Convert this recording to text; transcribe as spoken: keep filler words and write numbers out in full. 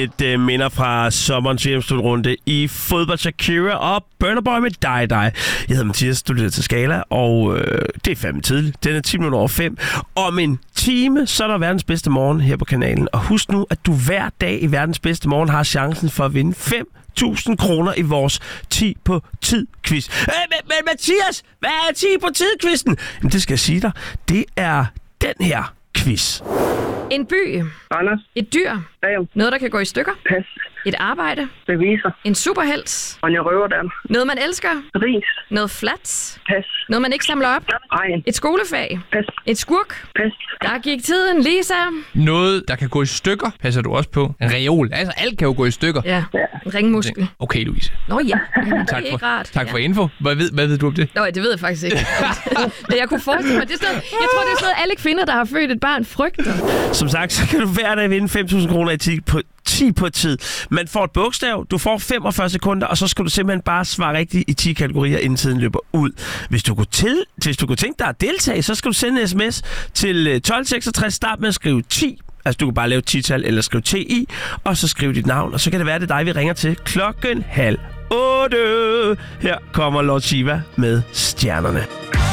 lidt øh, minder fra sommerens V M-slutrunde i fodbold. Shakira og Burna Boy med dig, dig. Jeg hedder Mathias, studerer til Skala, og øh, det er fandme tidligt. Den er ti minutter over fem. Om en time, så er der verdens bedste morgen her på kanalen. Og husk nu, at du hver dag i verdens bedste morgen har chancen for at vinde fem tusind kroner i vores ti på tid-quiz. Øh, men, men Mathias, hvad er ti på tid-quizzen? Jamen, det skal jeg sige dig. Det er den her quiz. En by. Anders. Et dyr. Rev. Noget, der kan gå i stykker. Pas. Et arbejde. Beviser. En superhelt. Ronja Røverdal. Noget, man elsker. Ris. Noget flat. Pas. Noget, man ikke samler op. Egen. Et skolefag. Pas. Et skurk. Pas. Der gik tiden, Lisa. Noget, der kan gå i stykker, passer du også på. En reol. Altså, alt kan jo gå i stykker. Ja, en ringmuskel. Okay, Louise. Nå ja, jamen, det Tak er for, ikke rart. tak for info. Hvad ved, hvad ved du om det? Nå, det ved jeg faktisk ikke. Men jeg kunne forestille mig, det er sådan, jeg tror, det er sådan noget, alle kvinder, der har født et barn, frygter. Som sagt, så kan du hver dag vinde fem tusind kroner i ti på, ti på tid. Man får et bogstav, du får femogfyrre sekunder, og så skal du simpelthen bare svare rigtigt i ti kategorier, inden tiden løber ud. Hvis du kunne, til, hvis du kunne tænke dig at deltage, så skal du sende en sms til tolv seksogtres, start med at skrive ti. Altså, du kan bare lave ti-tal eller skrive T I, og så skrive dit navn, og så kan det være, det er dig, vi ringer til klokken halv otte. Her kommer Lord Shiva med Stjernerne.